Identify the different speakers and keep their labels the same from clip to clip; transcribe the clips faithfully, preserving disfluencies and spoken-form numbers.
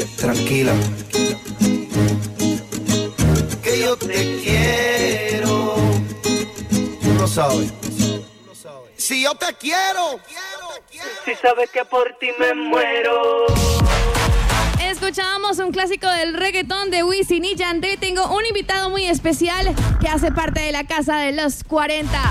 Speaker 1: Tranquila, que yo te quiero. Tú lo sabes. Si yo te quiero,
Speaker 2: si sabes que por ti me muero.
Speaker 3: Escuchábamos un clásico del reggaetón de Wisin y Yandel. Tengo un invitado muy especial que hace parte de la casa de los cuarenta.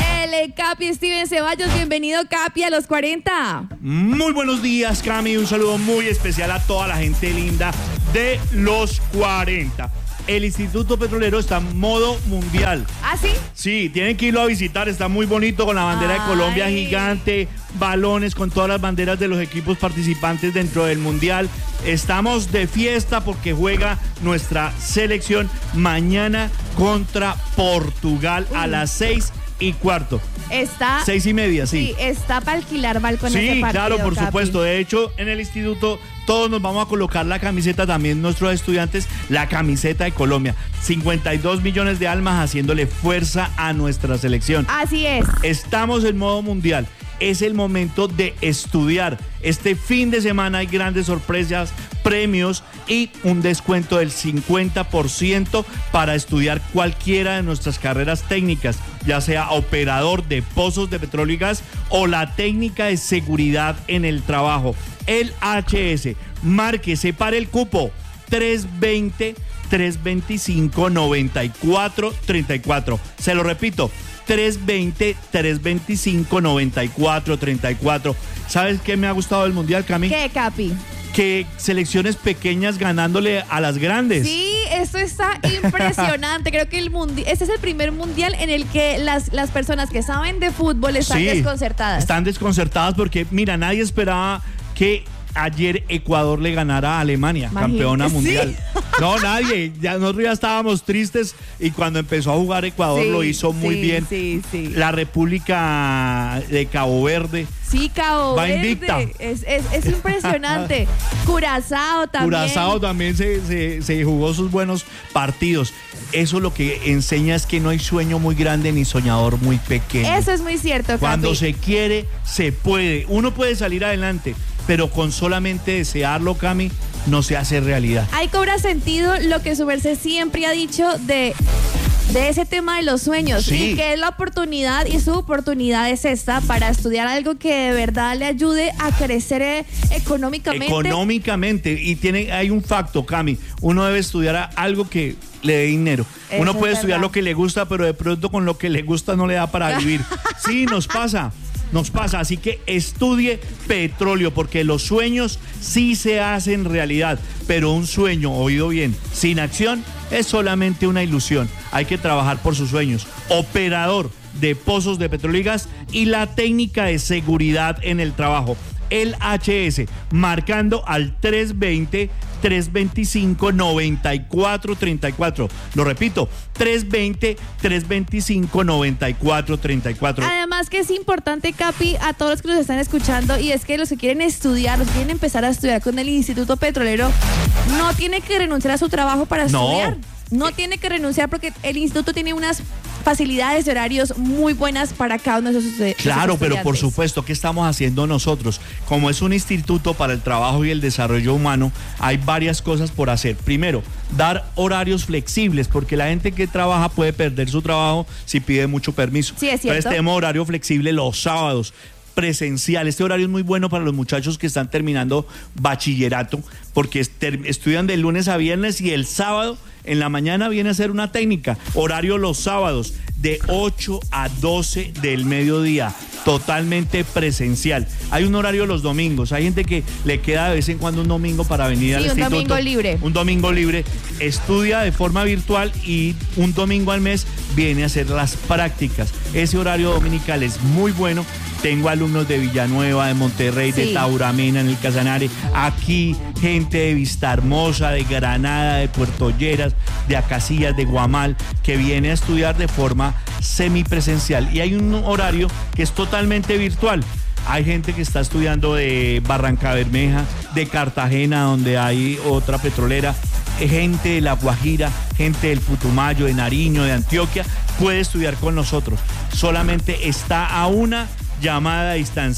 Speaker 3: El Capi Steven Ceballos. Bienvenido, Capi, a los cuarenta.
Speaker 4: Muy buenos días, Cami. Un saludo muy especial a toda la gente linda de los cuarenta. El Instituto Petrolero está en modo mundial.
Speaker 3: ¿Ah, sí?
Speaker 4: Sí, tienen que irlo a visitar. Está muy bonito con la bandera Ay. de Colombia gigante, balones con todas las banderas de los equipos participantes dentro del mundial. Estamos de fiesta porque juega nuestra selección mañana contra Portugal Uy. a las seis y cuarto.
Speaker 3: Está.
Speaker 4: Seis y media, sí.
Speaker 3: Sí, está para alquilar balcón
Speaker 4: sí,
Speaker 3: ese partido.
Speaker 4: Sí, claro, por
Speaker 3: Capi.
Speaker 4: supuesto. De hecho, en el instituto todos nos vamos a colocar la camiseta, también nuestros estudiantes, la camiseta de Colombia. cincuenta y dos millones de almas haciéndole fuerza a nuestra selección.
Speaker 3: Así es.
Speaker 4: Estamos en modo mundial. Es el momento de estudiar. Este fin de semana hay grandes sorpresas, premios y un descuento del cincuenta por ciento para estudiar cualquiera de nuestras carreras técnicas, ya sea operador de pozos de petróleo y gas o la técnica de seguridad en el trabajo. El H S, marque, separe el cupo tres veinte, tres veinticinco, noventa y cuatro, treinta y cuatro. Se lo repito, tres veinte, tres veinticinco, noventa y cuatro, treinta y cuatro. ¿Sabes qué me ha gustado del Mundial, Cami?
Speaker 3: ¿Qué, Capi?
Speaker 4: Que selecciones pequeñas ganándole a las grandes.
Speaker 3: Sí, esto está impresionante. Creo que el mundi- este es el primer mundial en el que las, las personas que saben de fútbol están
Speaker 4: sí,
Speaker 3: desconcertadas.
Speaker 4: Están desconcertadas porque, mira, nadie esperaba que ayer Ecuador le ganara a Alemania, Imagínate, campeona mundial. Sí. No, nadie. Ya nosotros ya estábamos tristes y cuando empezó a jugar Ecuador sí, lo hizo muy
Speaker 3: sí,
Speaker 4: bien.
Speaker 3: Sí, sí.
Speaker 4: La República de Cabo Verde.
Speaker 3: Sí, Cabo
Speaker 4: va
Speaker 3: Verde.
Speaker 4: invicta.
Speaker 3: Es, es, es impresionante. Curazao también.
Speaker 4: Curazao también se, se, se jugó sus buenos partidos. Eso lo que enseña es que no hay sueño muy grande ni soñador muy pequeño.
Speaker 3: Eso es muy cierto,
Speaker 4: Cuando
Speaker 3: Capi.
Speaker 4: se quiere, se puede. Uno puede salir adelante, pero con solamente desearlo, Cami, no se hace realidad.
Speaker 3: Ahí cobra sentido lo que su merced siempre ha dicho de, de ese tema de los sueños.
Speaker 4: Sí.
Speaker 3: Y que es la oportunidad, y su oportunidad es esta, para estudiar algo que de verdad le ayude a crecer eh, económicamente.
Speaker 4: Económicamente. Y tiene, hay un facto, Cami. Uno debe estudiar algo que le dé dinero.
Speaker 3: Eso
Speaker 4: Uno puede
Speaker 3: es
Speaker 4: estudiar
Speaker 3: verdad.
Speaker 4: lo que le gusta, pero de pronto con lo que le gusta no le da para vivir. Sí, nos pasa. Nos pasa, así que estudie petróleo, porque los sueños sí se hacen realidad, pero un sueño, oído bien, sin acción es solamente una ilusión. Hay que trabajar por sus sueños. Operador de pozos de petróleo y gas y la técnica de seguridad en el trabajo. El H S, marcando al tres veinte, tres veinticinco, noventa y cuatro, treinta y cuatro. Lo repito, tres veinte, tres veinticinco, noventa y cuatro, treinta y cuatro.
Speaker 3: Además que es importante, Capi, a todos los que nos están escuchando, y es que los que quieren estudiar, los que quieren empezar a estudiar con el Instituto Petrolero, no tiene que renunciar a su trabajo para
Speaker 4: No.
Speaker 3: estudiar. No tiene que renunciar porque el instituto tiene unas facilidades de horarios muy buenas para cada uno de esos estudiantes.
Speaker 4: Claro, pero por supuesto, ¿qué estamos haciendo nosotros? Como es un instituto para el trabajo y el desarrollo humano, hay varias cosas por hacer. Primero, dar horarios flexibles, porque la gente que trabaja puede perder su trabajo si pide mucho permiso.
Speaker 3: Sí, es cierto.
Speaker 4: Entonces tenemos horario flexible los sábados, presencial. Este horario es muy bueno para los muchachos que están terminando bachillerato, porque estudian de lunes a viernes y el sábado en la mañana viene a hacer una técnica. Horario los sábados de ocho a doce del mediodía, totalmente presencial. Hay un horario los domingos. Hay gente que le queda de vez en cuando un domingo para venir
Speaker 3: sí,
Speaker 4: al
Speaker 3: un
Speaker 4: instituto.
Speaker 3: Un domingo libre.
Speaker 4: Un domingo libre. Estudia de forma virtual y un domingo al mes viene a hacer las prácticas. Ese horario dominical es muy bueno. Tengo alumnos de Villanueva, de Monterrey, sí. de Tauramena, en el Casanare. Aquí, gente de Vistahermosa, de Granada, de Puerto Lleras, de Acacias, de Guamal, que viene a estudiar de forma semipresencial. Y hay un horario que es totalmente virtual. Hay gente que está estudiando de Barranca Bermeja, de Cartagena, donde hay otra petrolera, gente de La Guajira, gente del Putumayo, de Nariño, de Antioquia, puede estudiar con nosotros. Solamente está a una llamada a distancia.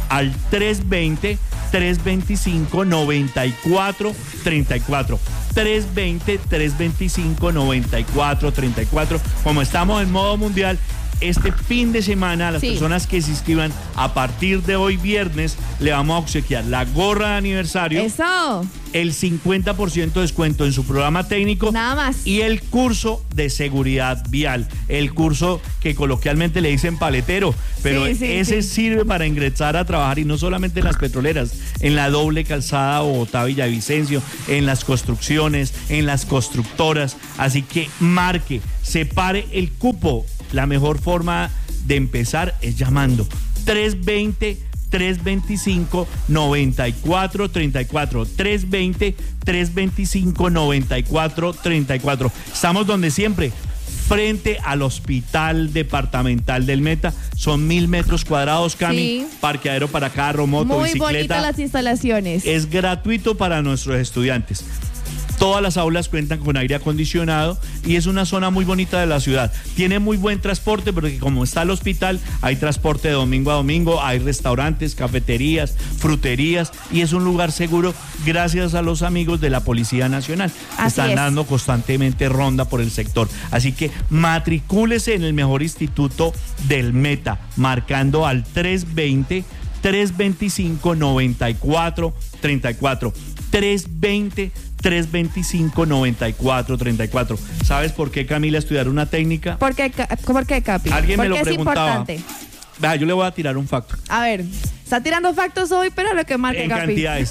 Speaker 4: al tres veinte, tres veinticinco, noventa y cuatro treinta y cuatro. tres veinte, tres veinticinco, noventa y cuatro treinta y cuatro. Como estamos en modo mundial, este fin de semana a las
Speaker 3: sí.
Speaker 4: personas que se inscriban a partir de hoy viernes le vamos a obsequiar la gorra de aniversario.
Speaker 3: Eso.
Speaker 4: El cincuenta por ciento de descuento en su programa técnico.
Speaker 3: Nada más.
Speaker 4: Y el curso de seguridad vial. El curso que coloquialmente le dicen paletero. Pero
Speaker 3: sí, sí,
Speaker 4: ese
Speaker 3: sí.
Speaker 4: sirve para ingresar a trabajar y no solamente en las petroleras, en la doble calzada Bogotá-Villavicencio, en las construcciones, en las constructoras. Así que marque, separe el cupo. La mejor forma de empezar es llamando tres veinte, tres veinticinco, noventa y cuatro treinta y cuatro. tres veinte, tres veinticinco, noventa y cuatro treinta y cuatro. Estamos donde siempre, frente al Hospital Departamental del Meta. Son mil metros cuadrados, Cami.
Speaker 3: Sí.
Speaker 4: Parqueadero para carro, moto,
Speaker 3: Muy
Speaker 4: bicicleta.
Speaker 3: bonitas las instalaciones.
Speaker 4: Es gratuito para nuestros estudiantes. Todas las aulas cuentan con aire acondicionado y es una zona muy bonita de la ciudad. Tiene muy buen transporte porque como está el hospital, hay transporte de domingo a domingo, hay restaurantes, cafeterías, fruterías y es un lugar seguro gracias a los amigos de la Policía Nacional.
Speaker 3: Así
Speaker 4: Están
Speaker 3: es.
Speaker 4: dando constantemente ronda por el sector. Así que matricúlese en el mejor instituto del Meta, marcando al tres veinte, tres veinticinco, noventa y cuatro treinta y cuatro. tres veinte, tres veinticinco, noventa y cuatro treinta y cuatro. ¿Sabes por qué, Camila, estudiar una técnica?
Speaker 3: ¿Por qué, Ca- ¿Por qué, Capi?
Speaker 4: Alguien me
Speaker 3: Porque
Speaker 4: lo preguntaba.
Speaker 3: es importante.
Speaker 4: Vea, yo le voy a tirar un facto.
Speaker 3: A ver, está tirando factos hoy, pero lo que marca
Speaker 4: En
Speaker 3: Capi.
Speaker 4: cantidades.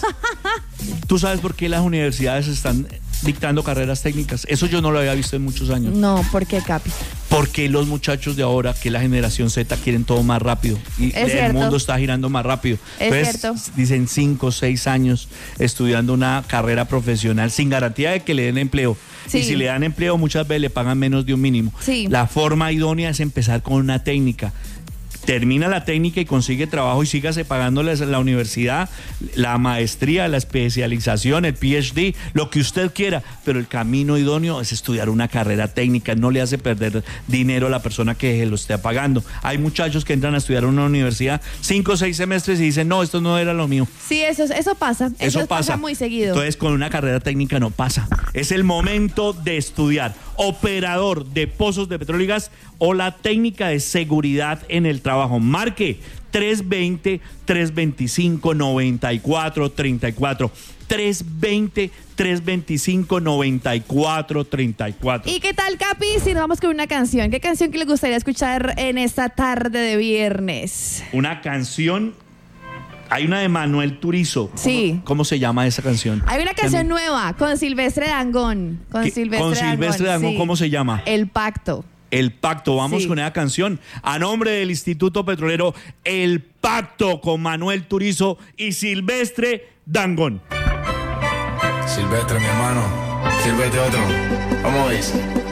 Speaker 4: ¿Tú sabes por qué las universidades están dictando carreras técnicas? Eso yo no lo había visto en muchos años.
Speaker 3: No, ¿por qué, Capi?
Speaker 4: Porque los muchachos de ahora, que la generación Z, quieren todo más rápido y
Speaker 3: Es
Speaker 4: el
Speaker 3: cierto.
Speaker 4: mundo está girando más rápido.
Speaker 3: Es
Speaker 4: Entonces,
Speaker 3: cierto.
Speaker 4: dicen cinco o seis años estudiando una carrera profesional sin garantía de que le den empleo.
Speaker 3: Sí.
Speaker 4: Y si le dan empleo, muchas veces le pagan menos de un mínimo.
Speaker 3: Sí.
Speaker 4: La forma idónea es empezar con una técnica. Termina la técnica y consigue trabajo y sígase pagándole la universidad, la maestría, la especialización, el P H D, lo que usted quiera, pero el camino idóneo es estudiar una carrera técnica, no le hace perder dinero a la persona que lo esté pagando. Hay muchachos que entran a estudiar en una universidad cinco o seis semestres y dicen, no, esto no era lo mío.
Speaker 3: Sí, eso, eso pasa. Eso,
Speaker 4: Eso pasa.
Speaker 3: muy seguido.
Speaker 4: Entonces, con una carrera técnica no pasa. Es el momento de estudiar operador de pozos de petróleo y gas o la técnica de seguridad en el trabajo. Marque tres veinte, tres veinticinco, noventa y cuatro treinta y cuatro. tres veinte, tres veinticinco, noventa y cuatro treinta y cuatro.
Speaker 3: ¿Y qué tal, Capi? Si nos vamos con una canción. ¿Qué canción que le gustaría escuchar en esta tarde de viernes?
Speaker 4: Una canción. Hay una de Manuel Turizo. ¿Cómo,
Speaker 3: Sí.
Speaker 4: ¿Cómo se llama esa canción?
Speaker 3: Hay una canción
Speaker 4: ¿Qué-
Speaker 3: nueva con Silvestre Dangond. Con
Speaker 4: qué-
Speaker 3: Silvestre
Speaker 4: con Silvestre Dangond,
Speaker 3: sí.
Speaker 4: ¿cómo se llama?
Speaker 3: El Pacto.
Speaker 4: El Pacto, vamos
Speaker 3: Sí.
Speaker 4: con esa canción. A nombre del Instituto Petrolero, El Pacto con Manuel Turizo y Silvestre Dangond.
Speaker 5: Silvestre, mi hermano. Silvestre otro. Vamos a ver.